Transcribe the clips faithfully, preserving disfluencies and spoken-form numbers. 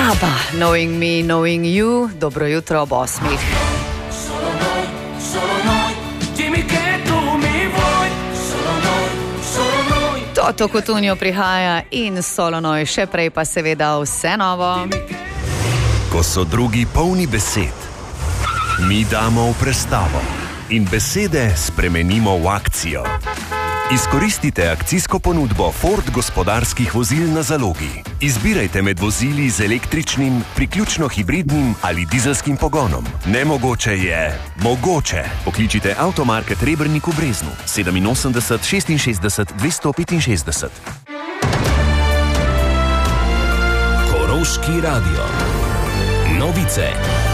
Aba, Knowing Me, Knowing You, dobro jutro ob osmih. Solo noi, solo noi, dimmi che tu mi vuoi. Solo noi, solo noi. Toto Cutugno prihaja in Solonoj, še prej pa seveda vse novo. Ko so drugi polni besed, mi damo v prestavo in besede spremenimo v akcijo. Izkoristite akcijsko ponudbo Ford gospodarskih vozil na zalogi. Izbirajte med vozili z električnim, priključno hibridnim ali dizelskim pogonom. Nemogoče je mogoče. Pokličite Avtomarket Rebernik v Breznu sedeminosemdeset šestinšestdeset dvesto petinšestdeset. Koroški radio. Novice.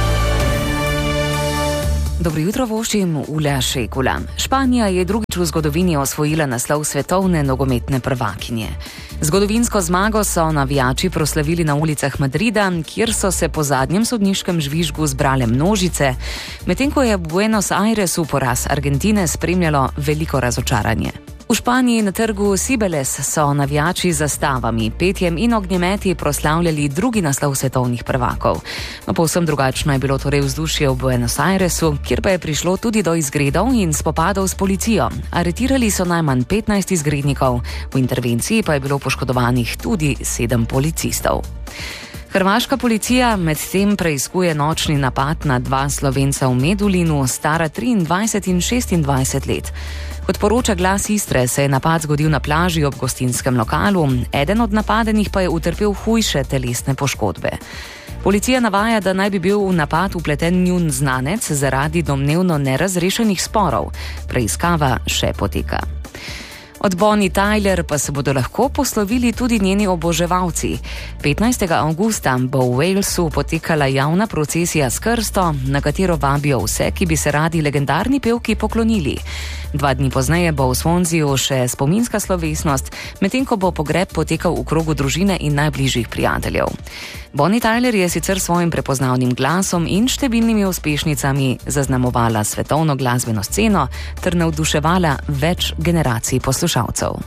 Dobro jutro voščim Ula Šekula. Španija je drugič v zgodovini osvojila naslov svetovne nogometne prvakinje. Zgodovinsko zmago so navijači proslavili na ulicah Madrida, kjer so se po zadnjem sodniškem žvižgu zbrale množice, medtem ko je v Buenos Airesu poraz Argentine spremljalo veliko razočaranje. V Španiji na trgu Cibeles so navijači z zastavami, petjem in ognjemeti proslavljali drugi naslov svetovnih prvakov. No, povsem drugačno je bilo torej vzdušje v Buenos Airesu, kjer pa je prišlo tudi do izgredov in spopadov s policijo. Aretirali so najmanj petnajst izgrednikov, v intervenciji pa je bilo poškodovanih tudi sedem policistov. Hrvaška policija medtem preiskuje nočni napad na dva Slovenca v Medulinu, stara triindvajset in šestindvajset let. Kot poroča Glas Istre, se je napad zgodil na plaži ob gostinskem lokalu, eden od napadenih pa je utrpel hujše telesne poškodbe. Policija navaja, da naj bi bil v napad vpleten njun znanec zaradi domnevno nerazrešenih sporov. Preiskava še poteka. Od Bonnie Tyler pa se bodo lahko poslovili tudi njeni oboževalci. petnajstega avgusta bo v Walesu potekala javna procesija s krsto, na katero vabijo vse, ki bi se radi legendarni pevki poklonili. Dva dni pozneje bo v Swanseaju še spominska slovesnost, medtem ko bo pogreb potekal v krogu družine in najbližjih prijateljev. Bonnie Tyler je sicer svojim prepoznavnim glasom in številnimi uspešnicami zaznamovala svetovno glasbeno sceno ter navduševala več generacij poslušalcev.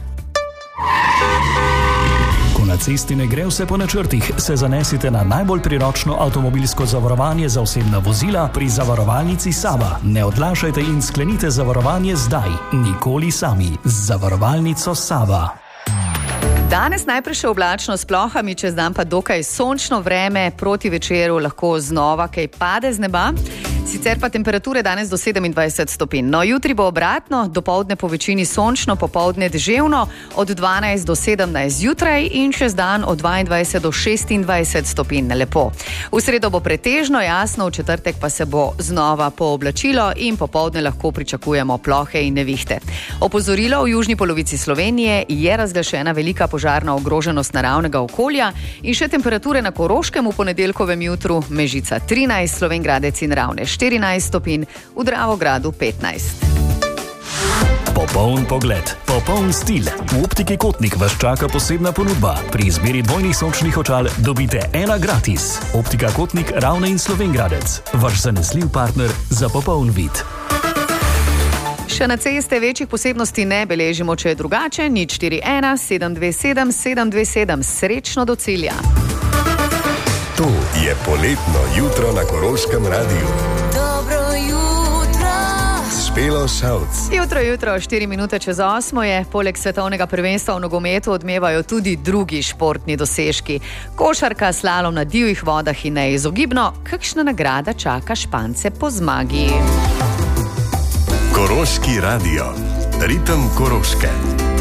Ko na cesti ne gre vse po načrtih, se zanesite na najbolj priročno avtomobilsko zavarovanje za osebna vozila pri zavarovalnici Sava. Ne odlašajte in sklenite zavarovanje zdaj, nikoli sami. Z zavarovalnico Sava. Danes najprej še oblačno s plohami, čez dan pa dokaj sončno vreme, proti večeru lahko znova kaj pade z neba. Sicer pa temperature danes do sedemindvajset stopinj. No, jutri bo obratno, dopoldne po večini sončno, popoldne deževno, od dvanajst do sedemnajst zjutraj in čez dan od dvaindvajset do šestindvajset stopinj. Lepo. V sredo bo pretežno jasno, v četrtek pa se bo znova pooblačilo in popoldne lahko pričakujemo plohe in nevihte. Opozorilo, v južni polovici Slovenije je razglašena velika požarna ogroženost naravnega okolja in še temperature na Koroškem v ponedeljkovem jutru, Mežica trinajst, Slovenj Gradec in Ravne štirinajst stopinj, v Dravogradu petnajst. Popoln pogled, popoln stil. V Optiki Kotnik vas čaka posebna ponudba. Pri izbiri dvojnih sončnih očal dobite ena gratis. Optika Kotnik, Ravne in Slovenj Gradec. Vaš zanesljiv partner za popoln vid. Še na ceste večjih posebnosti ne beležimo, če je drugače. nič štiri ena sedem dve sedem sedem dve sedem. Srečno do cilja. To je poletno jutro na Koroškem radiju. Dobro jutro. Špelo Šavc. Jutro, jutro, štiri minute čez osmo je. Poleg svetovnega prvenstva v nogometu odmevajo tudi drugi športni dosežki. Košarka, slalom na divjih vodah in neizogibno, kakšna nagrada čaka Špance po zmagi. Koroški radio. Ritem Koroške.